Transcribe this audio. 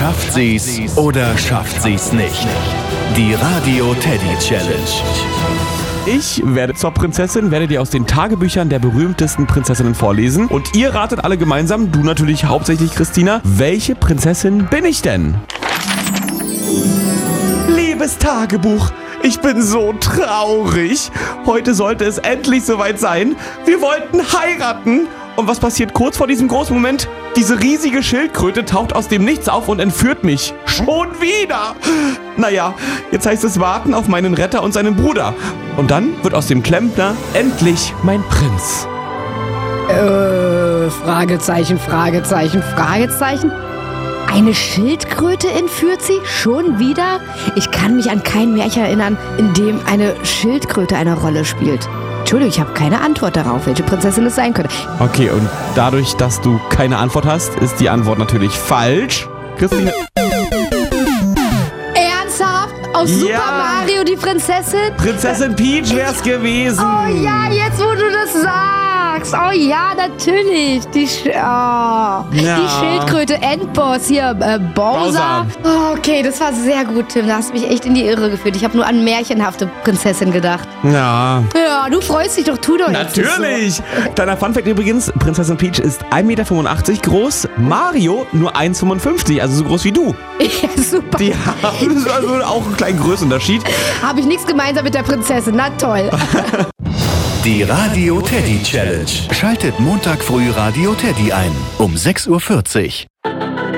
Schafft sie's oder schafft sie's nicht? Die Radio Teddy Challenge. Ich werde zur Prinzessin, werde dir aus den Tagebüchern der berühmtesten Prinzessinnen vorlesen. Und ihr ratet alle gemeinsam, du natürlich hauptsächlich, Christina, welche Prinzessin bin ich denn? Liebes Tagebuch, ich bin so traurig. Heute sollte es endlich soweit sein. Wir wollten heiraten. Und was passiert kurz vor diesem großen Moment? Diese riesige Schildkröte taucht aus dem Nichts auf und entführt mich. Schon wieder. Naja, jetzt heißt es warten auf meinen Retter und seinen Bruder. Und dann wird aus dem Klempner endlich mein Prinz. Fragezeichen. Eine Schildkröte entführt sie? Schon wieder? Ich kann mich an kein Märchen erinnern, in dem eine Schildkröte eine Rolle spielt. Entschuldigung, ich habe keine Antwort darauf, welche Prinzessin es sein könnte. Okay, und dadurch, dass du keine Antwort hast, ist die Antwort natürlich falsch. Christine. Ernsthaft? Aus Super Mario die Prinzessin? Prinzessin Peach wär's gewesen. Oh ja, jetzt wo du das sagst. Oh ja, natürlich. Die Schildkröte Endboss hier, Bowser. Oh, okay, das war sehr gut, Tim. Da hast du mich echt in die Irre geführt. Ich habe nur an märchenhafte Prinzessin gedacht. Ja. Ja, du freust dich doch, tu doch jetzt. Natürlich. Kleiner Funfact übrigens, Prinzessin Peach ist 1,85 Meter groß, Mario nur 1,55, also so groß wie du. Ja, super. Die haben also auch einen kleinen Größenunterschied. Habe ich nichts gemeinsam mit der Prinzessin, na toll. Die Radio Teddy Challenge. Schaltet Montag früh Radio Teddy ein um 6:40 Uhr.